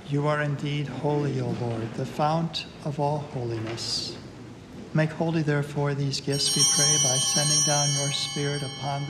You are indeed holy, O Lord, the fount of all holiness. Make holy, therefore, these gifts, we pray, by sending down your Spirit upon them